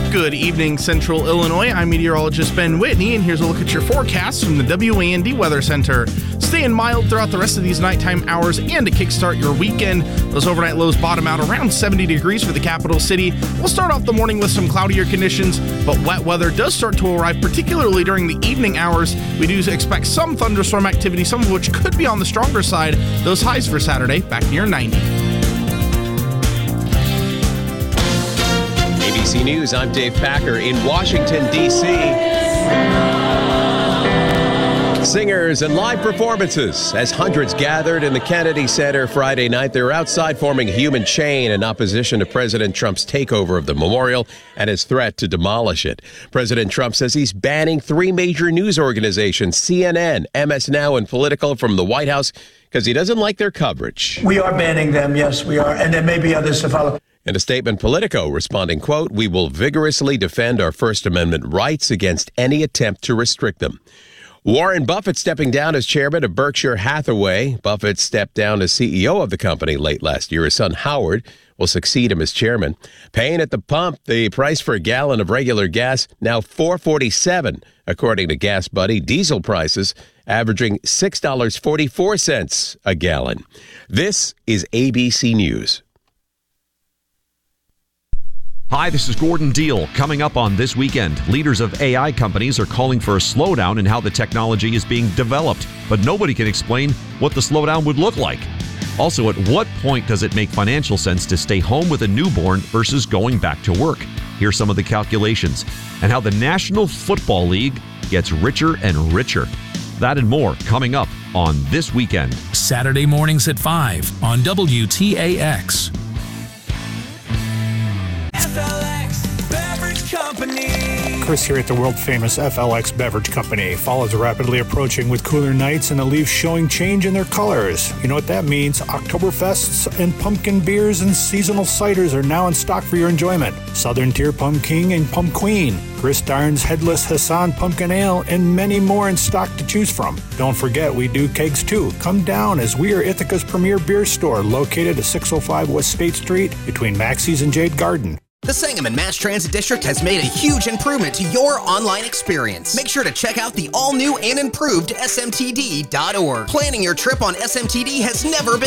Good evening, Central Illinois. I'm meteorologist Ben Whitney, and here's a look at your forecast from the WAND Weather Center. Staying mild throughout the rest of these nighttime hours and to kickstart your weekend. Those overnight lows bottom out around 70 degrees for the capital city. We'll start off the morning with some cloudier conditions, but wet weather does start to arrive, particularly during the evening hours. We do expect some thunderstorm activity, some of which could be on the stronger side. Those highs for Saturday back near 90. ABC News, I'm Dave Packer in Washington, D.C. Singers and live performances as hundreds gathered in the Kennedy Center Friday night. They were outside forming a human chain in opposition to President Trump's takeover of the memorial and his threat to demolish it. President Trump says he's banning three major news organizations, CNN, MS Now, and Politico, from the White House because he doesn't like their coverage. We are banning them, yes, we are, and there may be others to follow. In a statement, Politico responding, quote, "We will vigorously defend our First Amendment rights against any attempt to restrict them." Warren Buffett stepping down as chairman of Berkshire Hathaway. Buffett stepped down as CEO of the company late last year. His son Howard will succeed him as chairman. Pain at the pump. The price for a gallon of regular gas now $4.47, according to Gas Buddy. Diesel prices averaging $6.44 a gallon. This is ABC News. Hi, this is Gordon Deal. Coming up on This Weekend, leaders of AI companies are calling for a slowdown in how the technology is being developed, but nobody can explain what the slowdown would look like. Also, at what point does it make financial sense to stay home with a newborn versus going back to work? Here's some of the calculations and how the National Football League gets richer and richer. That and more coming up on This Weekend. Saturday mornings at 5 on WTAX. FLX Beverage Company. Chris here at the world-famous FLX Beverage Company. Fall is rapidly approaching with cooler nights and the leaves showing change in their colors. You know what that means? Oktoberfests and pumpkin beers and seasonal ciders are now in stock for your enjoyment. Southern Tier Pump King and Pump Queen, Chris Darn's Headless Hassan Pumpkin Ale, and many more in stock to choose from. Don't forget, we do kegs too. Come down as we are Ithaca's premier beer store located at 605 West State Street between Maxie's and Jade Garden. The Sangamon Mass Transit District has made a huge improvement to your online experience. Make sure to check out the all-new and improved SMTD.org. Planning your trip on SMTD has never been